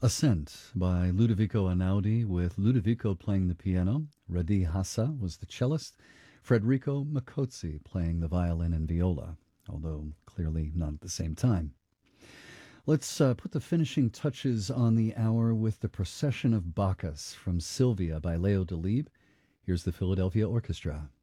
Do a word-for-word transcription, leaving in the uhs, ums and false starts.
Ascent by Ludovico Einaudi, with Ludovico playing the piano, Radi Hassa was the cellist, Federico Micozzi playing the violin and viola, although clearly not at the same time. Let's uh, put the finishing touches on the hour with the Procession of Bacchus from Sylvia by Leo Delibes. Here's the Philadelphia Orchestra.